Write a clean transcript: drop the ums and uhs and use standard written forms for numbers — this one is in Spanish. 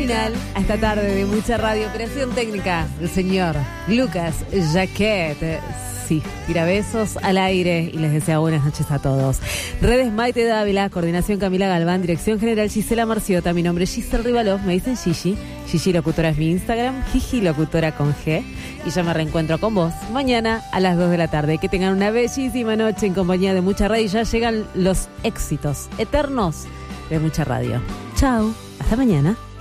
final a esta tarde de mucha radio. Operación técnica del señor Lucas Jaquet. Sí, tira besos al aire y les desea buenas noches a todos. Redes Maite Dávila, coordinación Camila Galván, dirección general Gisela Marciota. Mi nombre es Giselle Rivalov, me dicen Gigi. Gigi Locutora es mi Instagram, Gigi Locutora con G. Y ya me reencuentro con vos mañana a las 2 de la tarde. Que tengan una bellísima noche en compañía de mucha radio. Y ya llegan los éxitos eternos de mucha radio. Chau, hasta mañana.